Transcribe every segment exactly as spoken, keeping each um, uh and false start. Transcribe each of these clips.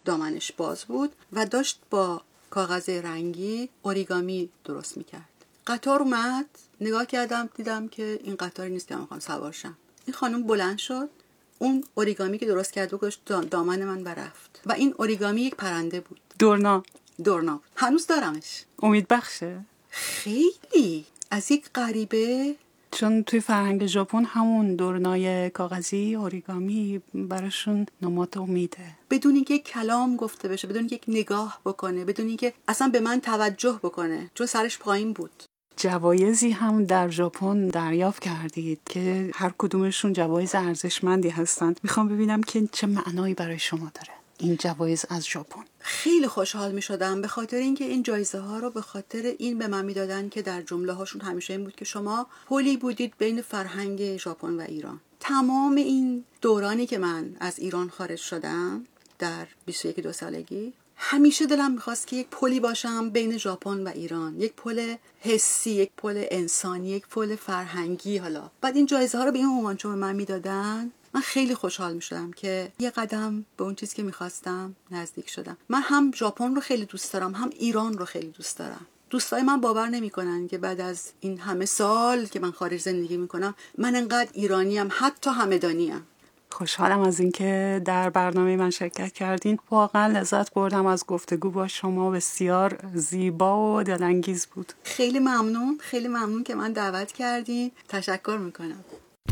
دامنش باز بود و داشت با کاغذ رنگی اوریگامی درست میکرد. قطار اومد، نگاه کردم دیدم که این قطاری نیست که من میخوام سوار شم. این خانم بلند شد، اون اوریگامی که درست کرده بود دامن من برفت و این اوریگامی یک پرنده بود. دورنا. دورنا. هنوز دارمش. امید بخشه. خیلی از یک غریبه، چون توی فرهنگ ژاپن همون دورنای کاغذی اوریگامی براشون نماد امیده. بدون اینکه کلام گفته بشه، بدون اینکه یک نگاه بکنه، بدون اینکه اصلا به من توجه بکنه، چون سرش پایین بود. جوایزی هم در ژاپن دریافت کردید که هر کدومشون جوایز ارزشمندی هستند. میخوام ببینم که چه معنایی برای شما داره این جوایز از ژاپن. خیلی خوشحال می شدم به خاطر اینکه این جایزه ها رو به خاطر این به من میدادن که در جمله هاشون همیشه این بود که شما پلی بودید بین فرهنگ ژاپن و ایران. تمام این دورانی که من از ایران خارج شدم در بیست و یک دو سالگی، همیشه دلم میخواست که یک پلی باشم بین ژاپن و ایران، یک پل حسی، یک پل انسانی، یک پل فرهنگی. حالا بعد این جایزه ها رو به این عنوان چون من میدادن، من خیلی خوشحال میشدم که یه قدم به اون چیزی که میخواستم نزدیک شدم. من هم ژاپن رو خیلی دوست دارم، هم ایران رو خیلی دوست دارم. دوستای من باور نمیکنن که بعد از این همه سال که من خارج زندگی میکنم من انقدر ایرانیم، حتی همدانیم. خوشحالم از اینکه در برنامه من شرکت کردین. واقعا لذت بردم از گفتگو با شما، بسیار زیبا و دلانگیز بود. خیلی ممنون، خیلی ممنون که من دعوت کردین. تشکر میکنم.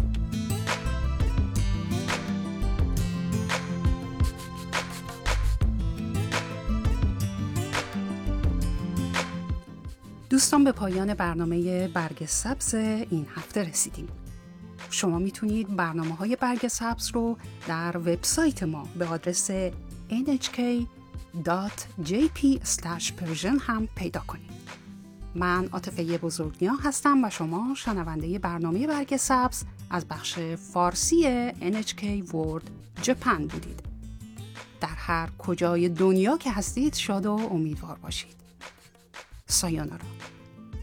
دوستان، به پایان برنامه برگ سبز این هفته رسیدیم. شما میتونید برنامه‌های برگ سبز رو در وبسایت ما به آدرس ان اچ کی دات جی پی اسلش پرژن هم پیدا کنید. من عاطفه بزرگنیا هستم و شما شنونده برنامه برگ سبز از بخش فارسی ان اچ کی World Japan بودید. در هر کجای دنیا که هستید شاد و امیدوار باشید. سایونارا.